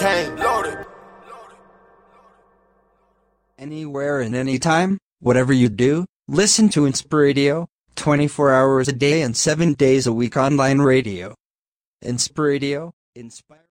Hey, loaded. Anywhere and anytime, whatever you do, listen to Inspiradio, 24 hours a day and 7 days a week online radio. Inspiradio, inspire.